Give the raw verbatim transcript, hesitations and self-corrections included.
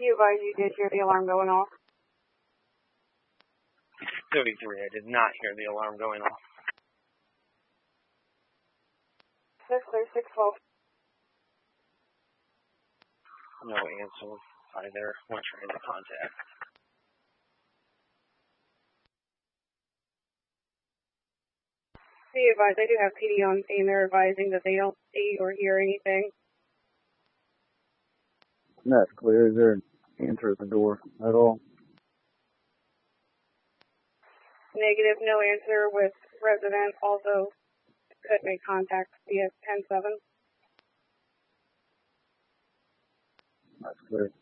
You advise you did hear the alarm going off? thirty-three, I did not hear the alarm going off. six clear, six twelve. No answer either. We're trying to contact. Be advised, I do have P D on scene. They're advising that they don't see or hear anything. That's clear. Is there an answer at the door at all? Negative, no answer with resident. Also, could make contact via ten seven. That's clear.